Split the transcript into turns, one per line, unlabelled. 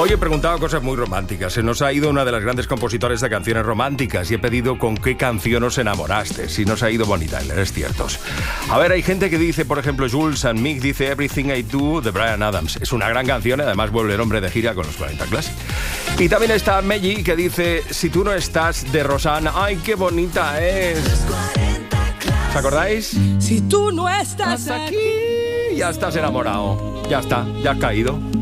Hoy he preguntado cosas muy románticas. Se nos ha ido una de las grandes compositores de canciones románticas y he pedido con qué canción os enamoraste. Si nos ha ido Bonnie Tyler, es cierto. A ver, hay gente que dice, por ejemplo, Jules and Mick dice Everything I Do de Bryan Adams. Es una gran canción y además vuelve el hombre de gira con los 40 Classic. Y también está Meggy que dice Si tú no estás de Rosanna. ¡Ay, qué bonita es! ¿Os acordáis?
Si tú no estás aquí,
Ya estás enamorado. Ya está, ya has caído.